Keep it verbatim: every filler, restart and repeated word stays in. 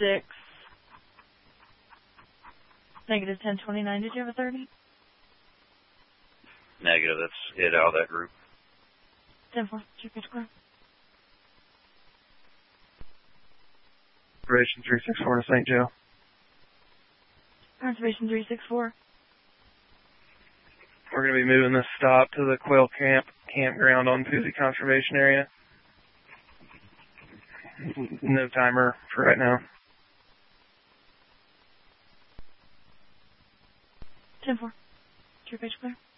six. Negative ten twenty-nine. Did you have a thirty? Negative. That's it out of that group. ten four. Two pitch clear. Conservation three six four to Saint Joe. Conservation three six four. We're going to be moving this stop to the Quail Camp campground on Poozy Conservation Area. No timer for right now. ten four. Two pitch clear.